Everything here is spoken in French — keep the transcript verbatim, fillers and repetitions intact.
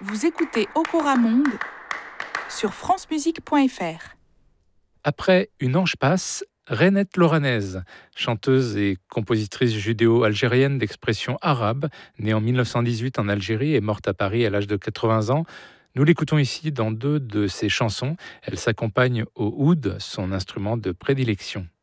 Vous écoutez Okora Monde sur francemusique point f r. Après Une ange passe, Reynette Loranaise, chanteuse et compositrice judéo-algérienne d'expression arabe, née en mille neuf cent dix-huit en Algérie et morte à Paris à l'âge de quatre-vingts ans. Nous l'écoutons ici dans deux de ses chansons. Elle s'accompagne au oud, son instrument de prédilection.